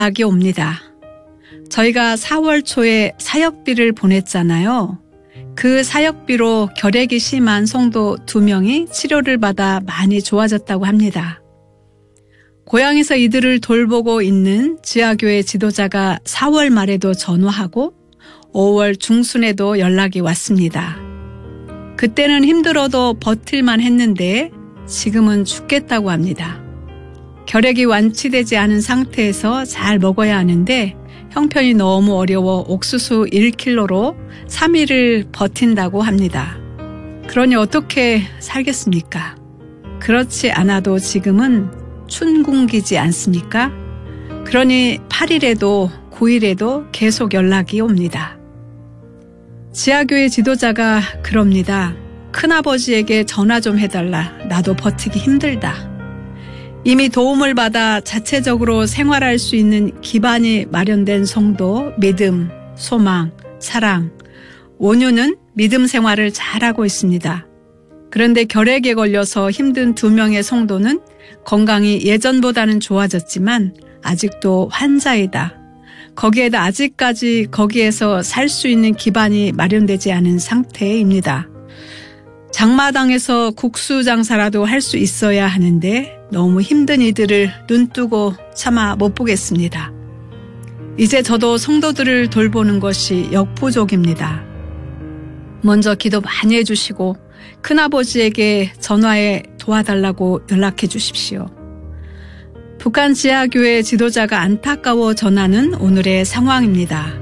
연락이 옵니다. 저희가 4월 초에 사역비를 보냈잖아요. 그 사역비로 결핵이 심한 성도 2명이 치료를 받아 많이 좋아졌다고 합니다. 고향에서 이들을 돌보고 있는 지하교회 지도자가 4월 말에도 전화하고 5월 중순에도 연락이 왔습니다. 그때는 힘들어도 버틸만 했는데 지금은 죽겠다고 합니다. 결핵이 완치되지 않은 상태에서 잘 먹어야 하는데 형편이 너무 어려워 옥수수 1kg로 3일을 버틴다고 합니다. 그러니 어떻게 살겠습니까? 그렇지 않아도 지금은 춘궁기지 않습니까? 그러니 8일에도 9일에도 계속 연락이 옵니다. 지하교회 지도자가 그럽니다. 큰아버지에게 전화 좀 해달라. 나도 버티기 힘들다. 이미 도움을 받아 자체적으로 생활할 수 있는 기반이 마련된 성도, 믿음, 소망, 사랑, 온유는 믿음 생활을 잘하고 있습니다. 그런데 결핵에 걸려서 힘든 2명의 성도는 건강이 예전보다는 좋아졌지만 아직도 환자이다. 거기에다 아직까지 거기에서 살 수 있는 기반이 마련되지 않은 상태입니다. 장마당에서 국수 장사라도 할 수 있어야 하는데 너무 힘든 이들을 눈뜨고 차마 못 보겠습니다. 이제 저도 성도들을 돌보는 것이 역부족입니다. 먼저 기도 많이 해주시고 큰아버지에게 전화해 도와달라고 연락해 주십시오. 북한 지하교회 지도자가 안타까워 전하는 오늘의 상황입니다.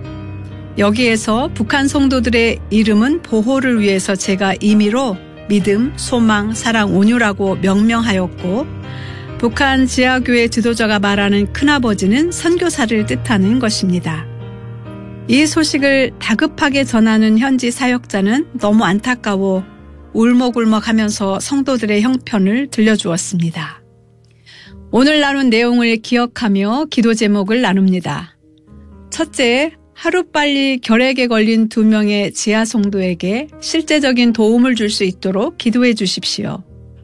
여기에서 북한 성도들의 이름은 보호를 위해서 제가 임의로 믿음, 소망, 사랑, 온유라고 명명하였고 북한 지하교회 지도자가 말하는 큰아버지는 선교사를 뜻하는 것입니다. 이 소식을 다급하게 전하는 현지 사역자는 너무 안타까워 울먹울먹하면서 성도들의 형편을 들려주었습니다. 오늘 나눈 내용을 기억하며 기도 제목을 나눕니다. 첫째, 하루빨리 결핵에 걸린 2명의 지하 성도에게 실제적인 도움을 줄 수 있도록 기도해 주십시오.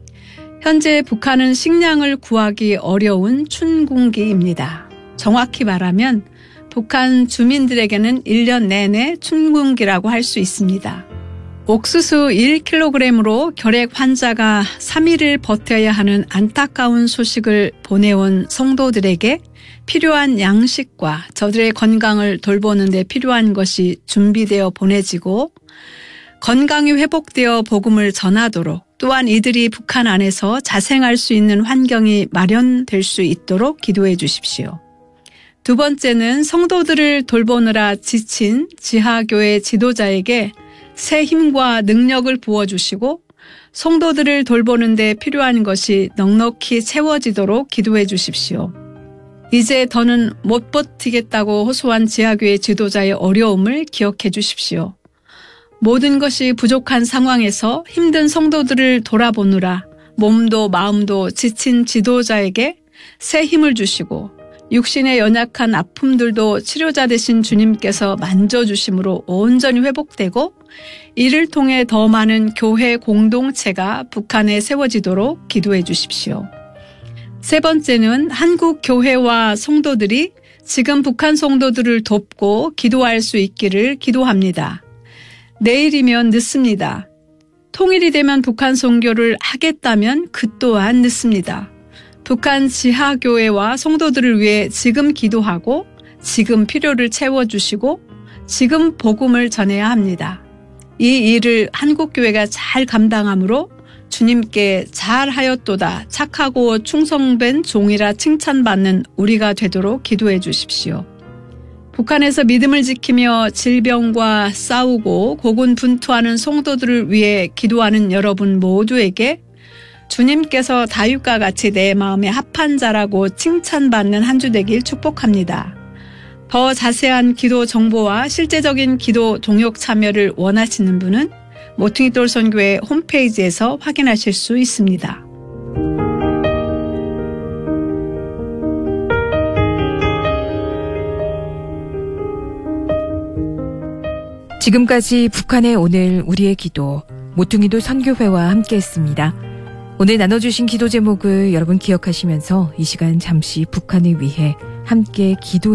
현재 북한은 식량을 구하기 어려운 춘궁기입니다. 정확히 말하면 북한 주민들에게는 1년 내내 춘궁기라고 할 수 있습니다. 옥수수 1kg으로 결핵 환자가 3일을 버텨야 하는 안타까운 소식을 보내온 성도들에게 필요한 양식과 저들의 건강을 돌보는 데 필요한 것이 준비되어 보내지고 건강이 회복되어 복음을 전하도록 또한 이들이 북한 안에서 자생할 수 있는 환경이 마련될 수 있도록 기도해 주십시오. 두 번째는 성도들을 돌보느라 지친 지하교회 지도자에게 새 힘과 능력을 부어주시고 성도들을 돌보는 데 필요한 것이 넉넉히 채워지도록 기도해 주십시오. 이제 더는 못 버티겠다고 호소한 지하교회 지도자의 어려움을 기억해 주십시오. 모든 것이 부족한 상황에서 힘든 성도들을 돌아보느라 몸도 마음도 지친 지도자에게 새 힘을 주시고 육신의 연약한 아픔들도 치료자 되신 주님께서 만져주심으로 온전히 회복되고 이를 통해 더 많은 교회 공동체가 북한에 세워지도록 기도해 주십시오. 세 번째는 한국 교회와 성도들이 지금 북한 성도들을 돕고 기도할 수 있기를 기도합니다. 내일이면 늦습니다. 통일이 되면 북한 선교를 하겠다면 그 또한 늦습니다. 북한 지하교회와 성도들을 위해 지금 기도하고 지금 필요를 채워주시고 지금 복음을 전해야 합니다. 이 일을 한국교회가 잘 감당하므로 주님께 잘하였도다 착하고 충성된 종이라 칭찬받는 우리가 되도록 기도해 주십시오. 북한에서 믿음을 지키며 질병과 싸우고 고군분투하는 성도들을 위해 기도하는 여러분 모두에게 주님께서 다윗과 같이 내 마음에 합한 자라고 칭찬받는 한 주 되길 축복합니다. 더 자세한 기도 정보와 실제적인 기도 동역 참여를 원하시는 분은 모퉁이 돌선교회 홈페이지에서 확인하실 수 있습니다. 지금까지 북한의 오늘 우리의 기도 모퉁이돌 선교회와 함께했습니다. 오늘 나눠주신 기도 제목을 여러분 기억하시면서 이 시간 잠시 북한을 위해 함께 기도해